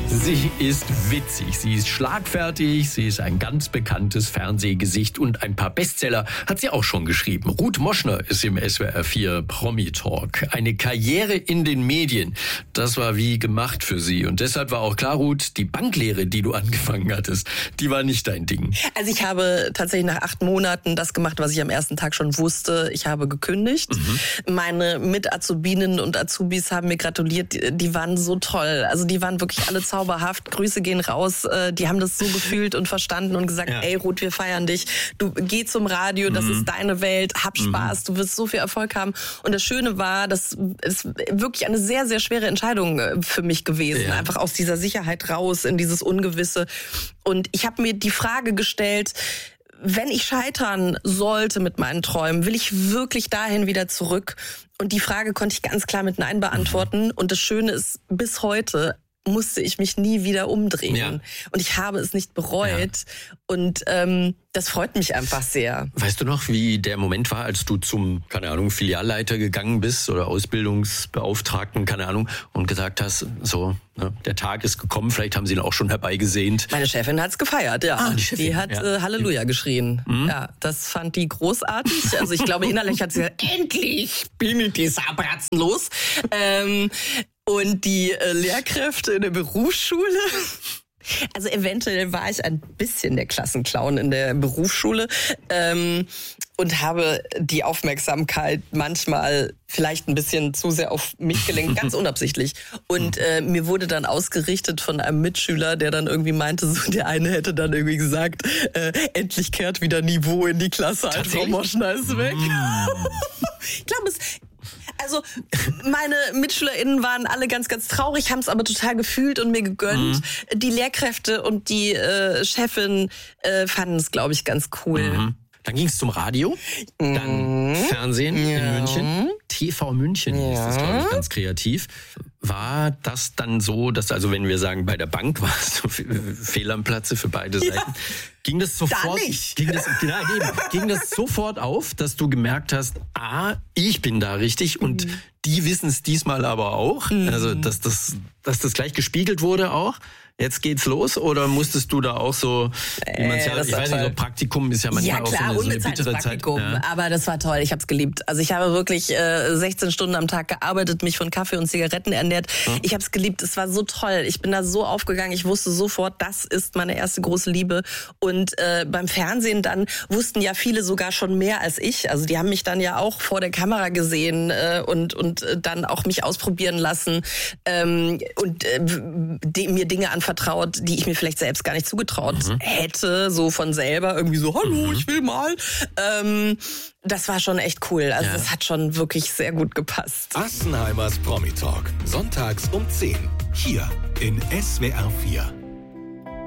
Sie ist witzig, sie ist schlagfertig, sie ist ein ganz bekanntes Fernsehgesicht und ein paar Bestseller hat sie auch schon geschrieben. Ruth Moschner ist im SWR 4 Promi-Talk. Eine Karriere in den Medien, das war wie gemacht für sie. Und deshalb war auch klar, Ruth, die Banklehre, die du angefangen hattest, die war nicht dein Ding. Also ich habe tatsächlich nach 8 Monaten das gemacht, was ich am ersten Tag schon wusste. Ich habe gekündigt. Meine Mit-Azubinen und Azubis haben mir gratuliert. Die waren so toll. Also die waren wirklich alle zauberhaft. Grüße gehen raus. Die haben das so gefühlt und verstanden und gesagt, ey Ruth, wir feiern dich. Du geh zum Radio, das ist deine Welt. Hab Spaß, du wirst so viel Erfolg haben. Und das Schöne war, das ist wirklich eine sehr, sehr schwere Entscheidung für mich gewesen. Einfach aus dieser Sicherheit raus in dieses Ungewisse. Und ich habe mir die Frage gestellt, wenn ich scheitern sollte mit meinen Träumen, will ich wirklich dahin wieder zurück? Und die Frage konnte ich ganz klar mit Nein beantworten. Und das Schöne ist, bis heute musste ich mich nie wieder umdrehen. Ja. Und ich habe es nicht bereut. Ja. Und das freut mich einfach sehr. Weißt du noch, wie der Moment war, als du zum, keine Ahnung, Filialleiter gegangen bist oder Ausbildungsbeauftragten, keine Ahnung, und gesagt hast, so, ne, der Tag ist gekommen, vielleicht haben sie ihn auch schon herbeigesehnt. Meine Chefin hat's gefeiert, ja. Die Chefin, die hat Halleluja geschrien. Ja, das fand die großartig. Also ich glaube, innerlich hat sie gesagt, endlich bin ich die Sabratzen los. Und die Lehrkräfte in der Berufsschule, also eventuell war ich ein bisschen der Klassenclown in der Berufsschule und habe die Aufmerksamkeit manchmal vielleicht ein bisschen zu sehr auf mich gelenkt, ganz unabsichtlich. Und mir wurde dann ausgerichtet von einem Mitschüler, der dann irgendwie meinte, so der eine hätte dann irgendwie gesagt, endlich kehrt wieder Niveau in die Klasse, Frau Moschner ist weg. Ich glaube, also meine MitschülerInnen waren alle ganz, ganz traurig, haben es aber total gefühlt und mir gegönnt. Die Lehrkräfte und die Chefin fanden es, glaube ich, ganz cool. Dann ging es zum Radio, dann Fernsehen in München, TV München hieß das, glaube ich, ganz kreativ. War das dann so, dass, also wenn wir sagen, bei der Bank war es so fehl am Platze für beide Seiten, ging das sofort, ging das sofort auf, dass du gemerkt hast, ich bin da richtig und die wissen es diesmal aber auch, also dass das gleich gespiegelt wurde auch? Jetzt geht's los oder musstest du da auch so, wie man ich weiß nicht, so Praktikum ist ja manchmal auch so eine bittere Zeit. Aber das war toll, ich habe es geliebt. Also ich habe wirklich 16 Stunden am Tag gearbeitet, mich von Kaffee und Zigaretten ernährt. Ich habe es geliebt, es war so toll. Ich bin da so aufgegangen, ich wusste sofort, das ist meine erste große Liebe. Und beim Fernsehen dann wussten ja viele sogar schon mehr als ich. Also die haben mich dann ja auch vor der Kamera gesehen und dann auch mich ausprobieren lassen und mir Dinge anvertraut, die ich mir vielleicht selbst gar nicht zugetraut hätte, so von selber irgendwie so, hallo, ich will mal. Das war schon echt cool. Also das hat schon wirklich sehr gut gepasst. Assenheimers Promi Talk. Sonntags um 10. Hier in SWR 4.